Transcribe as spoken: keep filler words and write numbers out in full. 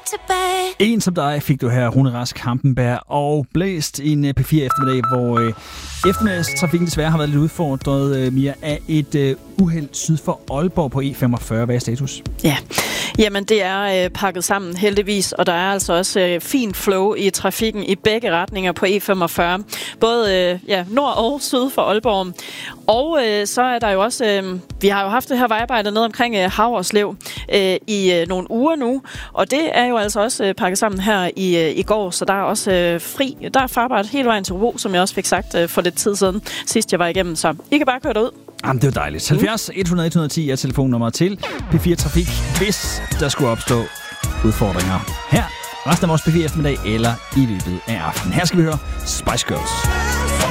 tilbage. En som dig fik du her, Rune Rask Hampenberg, og blæst i en P fire eftermiddag, hvor øh, eftermiddagstrafikken desværre har været lidt udfordret, øh, Mia, af et øh, uheld syd for Aalborg på E femogfyrre. Hvad er status? Ja, jamen det er øh, pakket sammen heldigvis, og der er altså også øh, fin flow i trafikken i begge retninger på E femogfyrre. Både øh, ja, nord og syd for Aalborg. Og øh, så er der jo også, øh, vi har jo haft det her vejarbejde ned omkring øh, Haverslev øh, i øh, nogle uger nu, og det er jo altså også øh, pakket sammen her i, øh, i går, så der er også øh, fri, der er farbart hele vejen til Hobro, som jeg også fik sagt øh, for lidt tid siden, sidst jeg var igennem, så I kan bare køre derud. Jamen, det er dejligt. halvfjerds et hundrede et hundrede og ti er telefonnummeret til P fire Trafik, hvis der skulle opstå udfordringer her resten af vores P fire eftermiddag eller i løbet af aftenen. Her skal vi høre Spice Girls.